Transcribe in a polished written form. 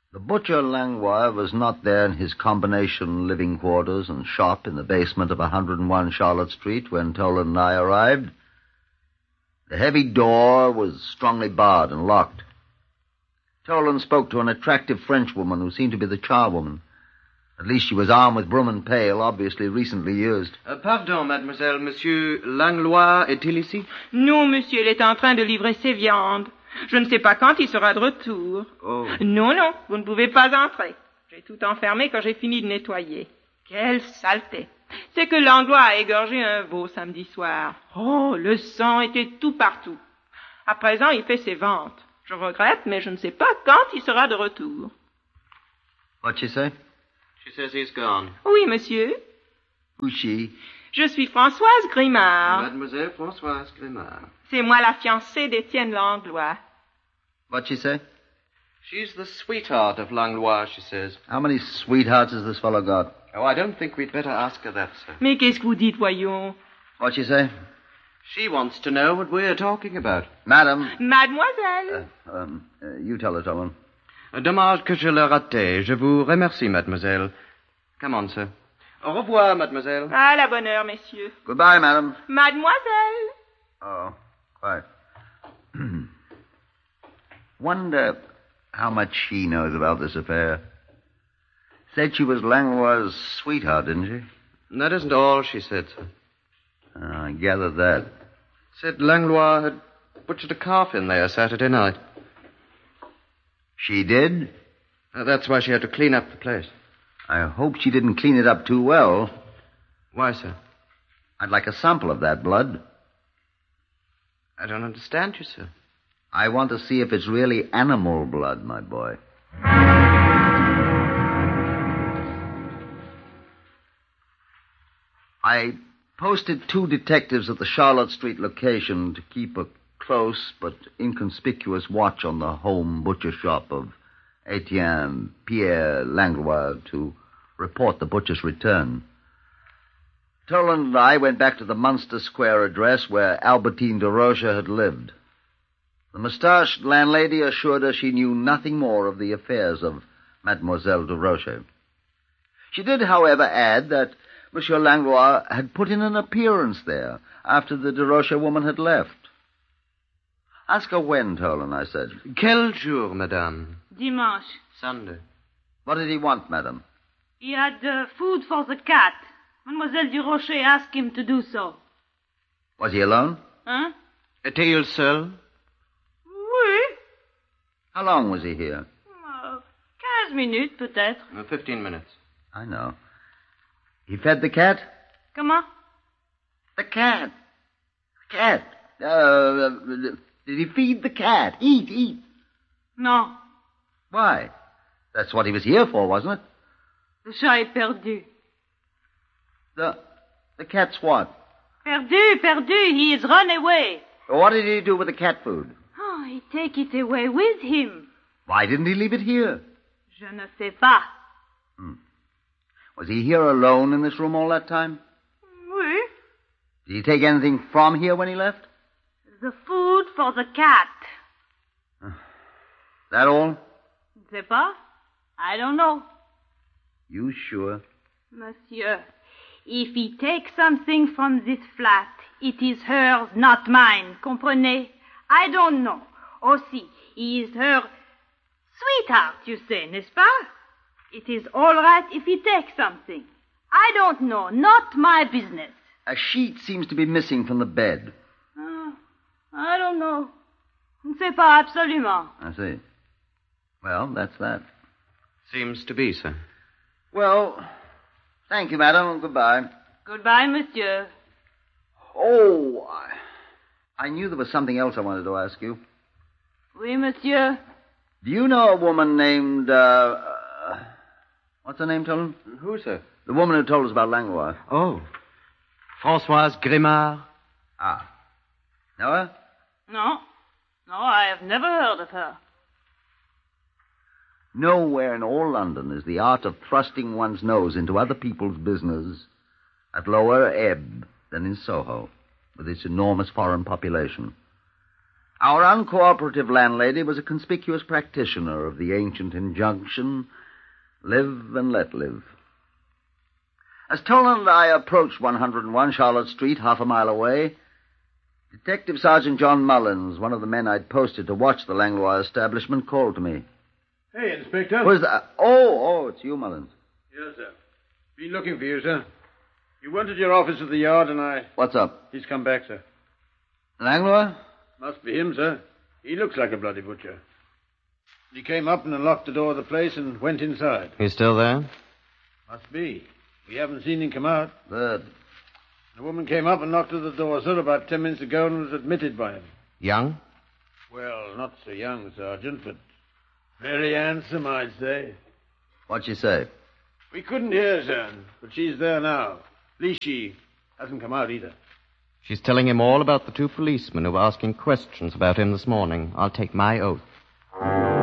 The butcher Langlois was not there in his combination living quarters and shop in the basement of 101 Charlotte Street when Toland and I arrived. The heavy door was strongly barred and locked. Toland spoke to an attractive Frenchwoman who seemed to be the charwoman. At least she was armed with broom and pail, obviously recently used. Pardon, mademoiselle, monsieur Langlois est-il ici? Non, monsieur, il est en train de livrer ses viandes. Je ne sais pas quand il sera de retour. Oh. Non, vous ne pouvez pas entrer. J'ai tout enfermé quand j'ai fini de nettoyer. Quelle saleté. C'est que Langlois a égorgé un veau samedi soir. Oh, le sang était tout partout. À présent, il fait ses ventes. Je regrette, mais je ne sais pas quand il sera de retour. What'd she say? She says he's gone. Oui, monsieur. Who's she? Je suis Françoise Grimard. Mademoiselle Françoise Grimard. C'est moi la fiancée d'Étienne Langlois. What'd she say? She's the sweetheart of Langlois, she says. How many sweethearts has this fellow got? Oh, I don't think we'd better ask her that, sir. Mais qu'est-ce que vous dites, voyons? What'd she say? She wants to know what we're talking about. Madam. Mademoiselle. You tell her, Toland. Dommage que je l'ai raté. Je vous remercie, mademoiselle. Come on, sir. Au revoir, mademoiselle. À la bonne heure, messieurs. Goodbye, madam. Mademoiselle. Oh, quiet. Wonder how much she knows about this affair. Said she was Langlois' sweetheart, didn't she? That isn't all she said, sir. I gathered that. Said Langlois had butchered a calf in there Saturday night. She did? That's why she had to clean up the place. I hope she didn't clean it up too well. Why, sir? I'd like a sample of that blood. I don't understand you, sir. I want to see if it's really animal blood, my boy. I posted 2 detectives at the Charlotte Street location to keep a close but inconspicuous watch on the home butcher shop of Etienne Pierre Langlois to report the butcher's return. Toland and I went back to the Munster Square address where Albertine de Rocha had lived. The mustached landlady assured us she knew nothing more of the affairs of Mademoiselle de Rocha. She did, however, add that Monsieur Langlois had put in an appearance there after the de Rocha woman had left. Ask her when, Toland, I said. Quel jour, madame? Dimanche. Sunday. What did he want, madame? He had food for the cat. Mademoiselle Durocher asked him to do so. Was he alone? Hein? Était-il seul? Oui. How long was he here? 15 minutes, peut-être. 15 minutes. I know. He fed the cat? Comment? The cat. Cat. Did he feed the cat? Eat. Non. Why? That's what he was here for, wasn't it? Le chat est perdu. The cat's what? Perdu. He is run away. What did he do with the cat food? Oh, he take it away with him. Why didn't he leave it here? Je ne sais pas. Was he here alone in this room all that time? Oui. Did he take anything from here when he left? The food for the cat. That all? Je sais pas. I don't know. You sure? Monsieur, if he takes something from this flat, it is hers, not mine. Comprenez? I don't know. Aussi, he is her sweetheart, you say, n'est-ce pas? It is all right if he takes something. I don't know. Not my business. A sheet seems to be missing from the bed. I don't know. Je ne sais pas absolument. I see. Well, that's that. Seems to be, sir. Well, thank you, madam, and goodbye. Goodbye, monsieur. Oh, I knew there was something else I wanted to ask you. Oui, monsieur. Do you know a woman named, what's her name, Toland? Who, sir? The woman who told us about Langlois. Oh. Françoise Grimard. Ah. Know her? No, I have never heard of her. Nowhere in all London is the art of thrusting one's nose into other people's business at lower ebb than in Soho, with its enormous foreign population. Our uncooperative landlady was a conspicuous practitioner of the ancient injunction, live and let live. As Toland and I approached 101 Charlotte Street, half a mile away, Detective Sergeant John Mullins, one of the men I'd posted to watch the Langlois establishment, called to me. Hey, Inspector. Who's that? Oh, it's you, Mullins. Yes, sir. Been looking for you, sir. You went to your office at the yard and I... What's up? He's come back, sir. Langlois? Must be him, sir. He looks like a bloody butcher. He came up and unlocked the door of the place and went inside. He's still there? Must be. We haven't seen him come out. Good. The woman came up and knocked at the door, sir, about 10 minutes ago and was admitted by him. Young? Well, not so young, Sergeant, but very handsome, I'd say. What'd she say? We couldn't hear, sir, but she's there now. At least she hasn't come out either. She's telling him all about the two policemen who were asking questions about him this morning. I'll take my oath.